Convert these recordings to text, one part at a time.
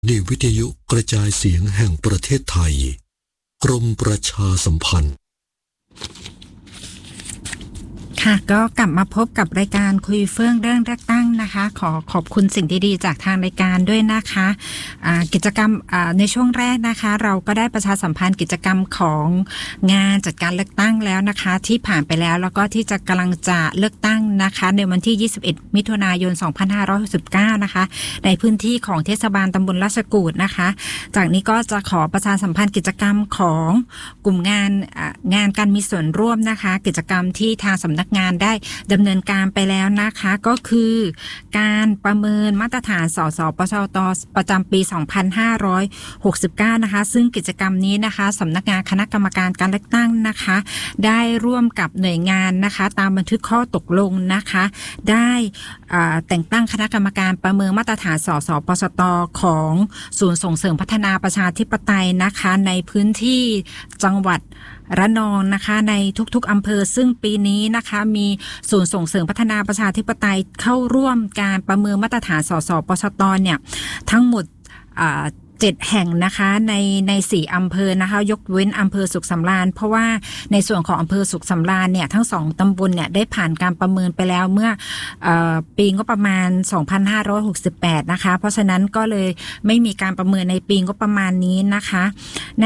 นีวิทยุกระจายเสียงแห่งประเทศไทยกรมประชาสัมพันธ์ค่ะก็กลับมาพบกับรายการคุยเฟื่องเรื่องเลือกตั้งนะคะขอบคุณสิ่งดีๆจากทางรายการด้วยนะคะกิจกรรมในช่วงแรกนะคะเราก็ได้ประชาสัมพันธ์กิจกรรมของงานจัดการเลือกตั้งแล้วนะคะที่ผ่านไปแล้วก็ที่จะกำลังจะเลือกตั้งนะคะในวันที่21มิถุนายน2569นะคะในพื้นที่ของเทศบาลตำบลราชกูฏนะคะจากนี้ก็จะขอประชาสัมพันธ์กิจกรรมของกลุ่มงานการมีส่วนร่วมนะคะกิจกรรมที่ทางสำนักงานได้ดำเนินการไปแล้วนะคะก็คือการประเมินมาตรฐานสสปชตประจำปี2569นะคะซึ่งกิจกรรมนี้นะคะสำนักงานคณะกรรมการการเลือกตั้งนะคะได้ร่วมกับหน่วยงานนะคะตามบันทึกข้อตกลงนะคะได้แต่งตั้งคณะกรรมการประเมินมาตรฐานสสปชตของศูนย์ส่งเสริมพัฒนาประชาธิปไตยนะคะในพื้นที่จังหวัดระนองนะคะในทุกๆอำเภอซึ่งปีนี้นะคะมีศูนย์ส่งเสริมพัฒนาประชาธิปไตยเข้าร่วมการประเมินมาตรฐานสสปชตเนี่ยทั้งหมด7 แห่งนะคะใน4อำเภอนะคะยกเว้นอำเภอสุขสำราญเพราะว่าในส่วนของอำเภอสุขสำราญเนี่ยทั้ง2ตำบลเนี่ยได้ผ่านการประเมินไปแล้วเมื่อปีงบประมาณ2568นะคะเพราะฉะนั้นก็เลยไม่มีการประเมินในปีงบประมาณนี้นะคะใน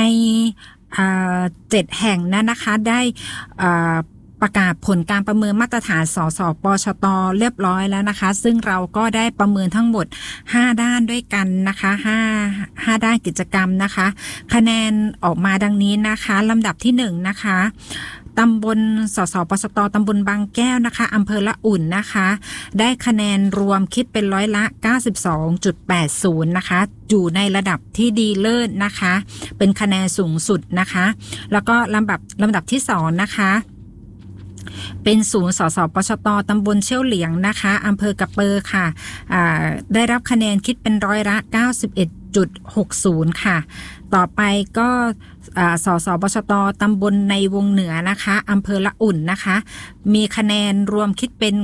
7 แห่งนั้นนะคะได้ประกาศผลการประเมินมาตรฐานสสปชตเรียบร้อยแล้วนะคะซึ่งเราก็ได้ประเมินทั้งหมด5ด้านด้วยกันนะคะ5ด้านกิจกรรมนะคะคะแนนออกมาดังนี้นะคะลำดับที่1นะคะตำบลสสปชตตำบลบางแก้วนะคะอำเภอละอุ่นนะคะได้คะแนนรวมคิดเป็นร้อยละ 92.80 นะคะอยู่ในระดับที่ดีเลิศนะคะเป็นคะแนนสูงสุดนะคะแล้วก็ลำดับที่2นะคะเป็นศูนย์สสปชตตำบลเชี่ยวเหลียงนะคะอำเภอกระเปอร์ค่ะได้รับคะแนนคิดเป็นร้อยละ 91.60 ค่ะต่อไปก็สสปชตตำบลในวงเหนือนะคะอำเภอละอุ่นนะคะมีคะแนนรวมคิดเป็น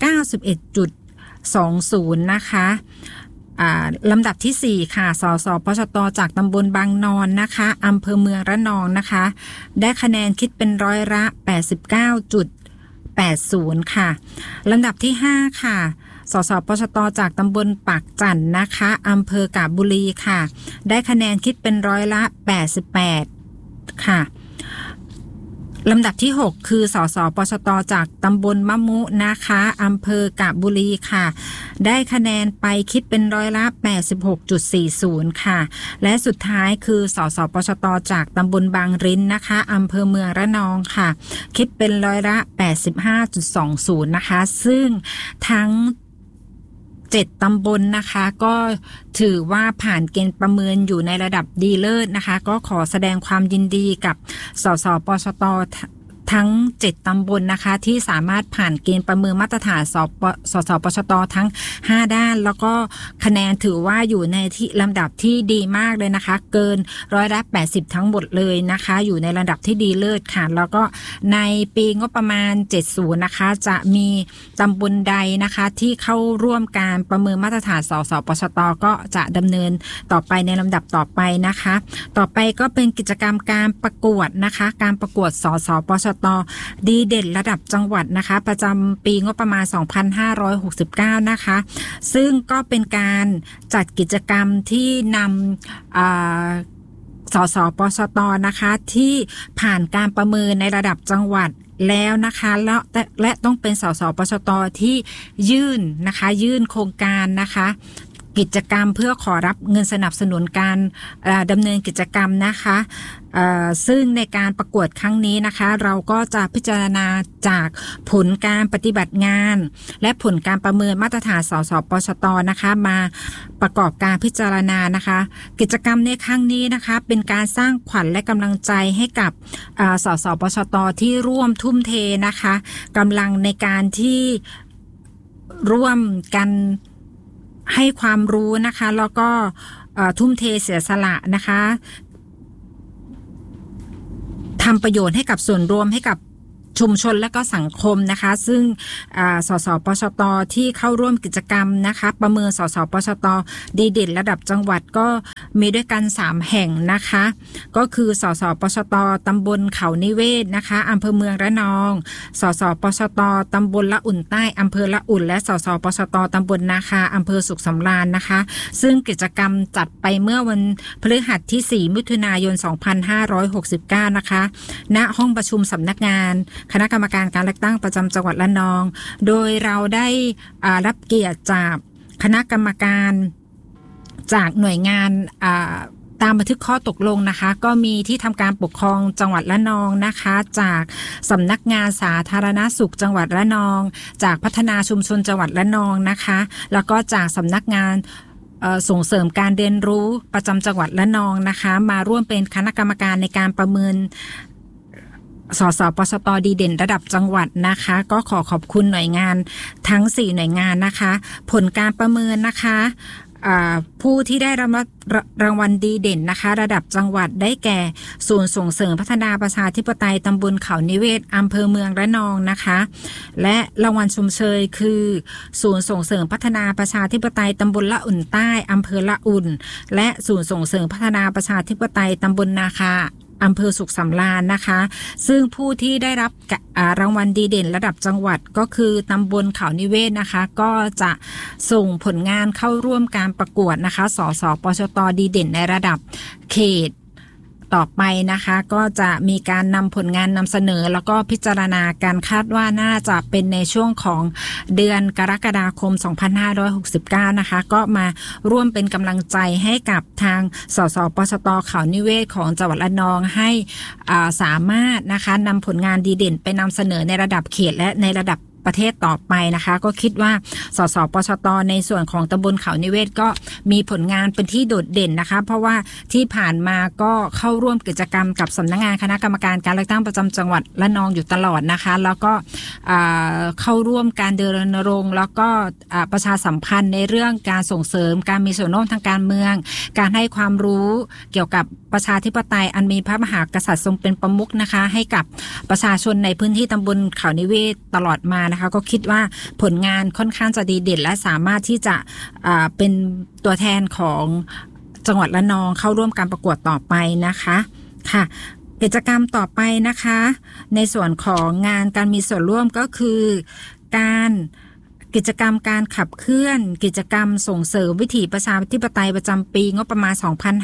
91.20 นะคะลำดับที่4ค่ะสสปชตจากตำบลบางนอนนะคะอำเภอเมืองระนองนะคะได้คะแนนคิดเป็นร้อยละ 89.80 ค่ะลำดับที่5ค่ะสสปชตจากตำบลปากจั่นนะคะอำเภอกาญจนบุรีค่ะได้คะแนนคิดเป็นร้อยละ 88 ค่ะลำดับที่6คือสสปชตจากตำบลมะมุนะคะอำเภอกาญจนบุรีค่ะได้คะแนนไปคิดเป็นร้อยละ 86.40 ค่ะและสุดท้ายคือสสปชตจากตำบลบางริ้นนะคะอำเภอเมืองระนองค่ะคิดเป็นร้อยละ 85.20 นะคะซึ่งทั้ง7ตำบลนะคะก็ถือว่าผ่านเกณฑ์ประเมินอยู่ในระดับดีเลิศนะคะก็ขอแสดงความยินดีกับสสปชตทั้ง7ตำบลนะคะที่สามารถผ่านเกณฑ์ประเมินมาตรฐานสสปชตทั้ง5ด้านแล้วก็คะแนนถือว่าอยู่ในที่ลำดับที่ดีมากเลยนะคะเกินร้อยละ80ทั้งหมดเลยนะคะอยู่ในระดับที่ดีเลิศค่ะแล้วก็ในปีงบประมาณ70นะคะจะมีตำบลใดนะคะที่เข้าร่วมการประเมินมาตรฐานสสปชตก็จะดำเนินต่อไปในลำดับต่อไปนะคะต่อไปก็เป็นกิจกรรมการประกวดนะคะการประกวดสสปชตดีเด่นระดับจังหวัดนะคะประจำปีงบประมาณ2569นะคะซึ่งก็เป็นการจัดกิจกรรมที่นำสสปชตนะคะที่ผ่านการประเมินในระดับจังหวัดแล้วนะคะและต้องเป็นสสปชตที่ยื่นโครงการนะคะกิจกรรมเพื่อขอรับเงินสนับสนุนการดำเนินกิจกรรมนะคะซึ่งในการประกวดครั้งนี้นะคะเราก็จะพิจารณาจากผลการปฏิบัติงานและผลการประเมินมาตรฐานสสปชตนะคะมาประกอบการพิจารณานะคะกิจกรรมในครั้งนี้นะคะเป็นการสร้างขวัญและกำลังใจให้กับสสปชตที่ร่วมทุ่มเทนะคะกำลังในการที่ร่วมกันให้ความรู้นะคะแล้วก็ทุ่มเทเสียสละนะคะทำประโยชน์ให้กับส่วนรวมให้กับชุมชนและก็สังคมนะคะซึ่งสสปชตที่เข้าร่วมกิจกรรมนะคะประเมินสสปชตดีเด่นระดับจังหวัดก็มีด้วยกัน3แห่งนะคะก็คือสสปชตตำบลเขานิเวศนะคะอำเภอเมืองระนองสสปชตตำบลละอุ่นใต้อำเภอละอุ่นและสสปชตตำบลนาคาอำเภอสุขสำราญนะคะซึ่งกิจกรรมจัดไปเมื่อวันพฤหัสที่4มิถุนายน2569นะคะณห้องประชุมสำนักงานคณะกรรมการการเลือกตั้งประจำจังหวัดระนองโดยเราได้รับเกียรติจากคณะกรรมการจากหน่วยงานตามบันทึกข้อตกลงนะคะก็มีที่ทำการปกครองจังหวัดระนองนะคะจากสำนักงานสาธารณสุขจังหวัดระนองจากพัฒนาชุมชนจังหวัดระนองนะคะแล้วก็จากสำนักงานส่งเสริมการเรียนรู้ประจำจังหวัดระนองนะคะมาร่วมเป็นคณะกรรมการในการประเมินสสปชตดีเด่นระดับจังหวัดนะคะก็ขอบคุณหน่วยงานทั้ง4หน่วยงานนะคะผลการประเมินนะคะผู้ที่ได้รับรางวัลดีเด่นนะคะระดับจังหวัดได้แก่ศูนย์ส่งเสริมพัฒนาประชาธิปไตยตำบลเขานิเวศอำเภอเมืองระนองนะคะและรางวัลชมเชยคือศูนย์ส่งเสริมพัฒนาประชาธิปไตยตำบลละอุ่นใต้อำเภอละอุ่นและศูนย์ส่งเสริมพัฒนาประชาธิปไตยตำบลนาคาอำเภอสุขสำราญนะคะซึ่งผู้ที่ได้รับรางวัลดีเด่นระดับจังหวัดก็คือตำบลเขานิเวศนะคะก็จะส่งผลงานเข้าร่วมการประกวดนะคะสสปชตดีเด่นในระดับเขตต่อไปนะคะก็จะมีการนำผลงานนำเสนอแล้วก็พิจารณาการคาดว่าน่าจะเป็นในช่วงของเดือนกรกฎาคม2569นะคะก็มาร่วมเป็นกำลังใจให้กับทางสสปชตเขานิเวศของจังหวัดระนองให้สามารถนะคะนำผลงานดีเด่นไปนำเสนอในระดับเขตและในระดับประเทศต่อไปนะคะก็คิดว่าสสปชตในส่วนของตำบลเขานิเวศก็มีผลงานเป็นที่โดดเด่นนะคะเพราะว่าที่ผ่านมาก็เข้าร่วมกิจกรรมกับสำนักงานคณะกรรมการการเลือกตั้งประจำจังหวัดระนองอยู่ตลอดนะคะแล้วก็เข้าร่วมการเดินรณรงค์แล้วก็ประชาสัมพันธ์ในเรื่องการส่งเสริมการมีส่วนร่วมทางการเมืองการให้ความรู้เกี่ยวกับประชาธิปไตยอันมีพระมหากษัตริย์ทรงเป็นประมุขนะคะให้กับประชาชนในพื้นที่ตำบลเขานิเวศตลอดมานะคะก็คิดว่าผลงานค่อนข้างจะดีเด่นและสามารถที่จะเป็นตัวแทนของจังหวัดระนองเข้าร่วมการประกวดต่อไปนะคะค่ะกิจกรรมต่อไปนะคะในส่วนของงานการมีส่วนร่วมก็คือการกิจกรรมการขับเคลื่อนกิจกรรมส่งเสริมวิถีประชาธิปไตยประจำปีงบประมาณ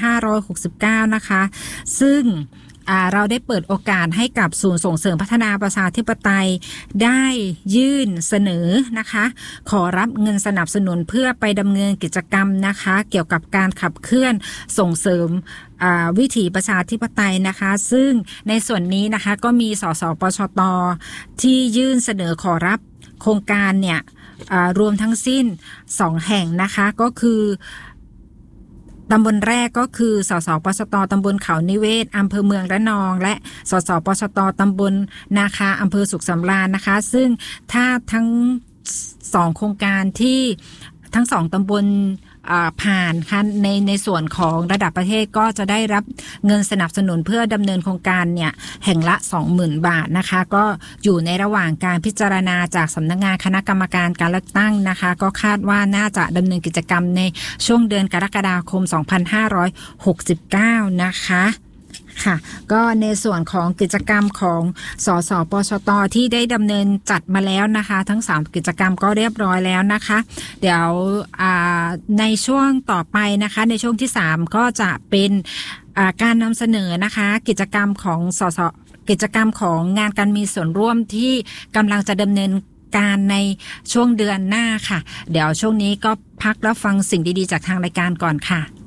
2569นะคะซึ่งเราได้เปิดโอกาสให้กับศูนย์ส่งเสริมพัฒนาประชาธิปไตยได้ยื่นเสนอนะคะขอรับเงินสนับสนุนเพื่อไปดำเนินกิจกรรมนะคะเกี่ยวกับการขับเคลื่อนส่งเสริมวิถีประชาธิปไตยนะคะซึ่งในส่วนนี้นะคะก็มีสสปชตที่ยื่นเสนอขอรับโครงการเนี่ยรวมทั้งสิ้น2แห่งนะคะก็คือตำบลแรกก็คือสสปชตตำบลเขานิเวศอำเภอเมืองระนองและสสปชตตำบลนาคาอำเภอสุขสำราญนะคะซึ่งถ้าทั้ง2โครงการที่ทั้ง2ตำบลผ่านค่ะในส่วนของระดับประเทศก็จะได้รับเงินสนับสนุนเพื่อดำเนินโครงการเนี่ยแห่งละ 20,000 บาทนะคะก็อยู่ในระหว่างการพิจารณาจากสำนักงานคณะกรรมการการเลือกตั้งนะคะก็คาดว่าน่าจะดำเนินกิจกรรมในช่วงเดือนกรกฎาคม2569นะคะค่ะก็ในส่วนของกิจกรรมของสสปชตที่ได้ดำเนินจัดมาแล้วนะคะทั้ง3กิจกรรมก็เรียบร้อยแล้วนะคะเดี๋ยวในช่วงต่อไปนะคะในช่วงที่3ก็จะเป็นการนำเสนอนะคะกิจกรรมของกิจกรรมของงานการมีส่วนร่วมที่กำลังจะดำเนินการในช่วงเดือนหน้าค่ะเดี๋ยวช่วงนี้ก็พักรับฟังสิ่งดีๆจากทางรายการก่อนค่ะ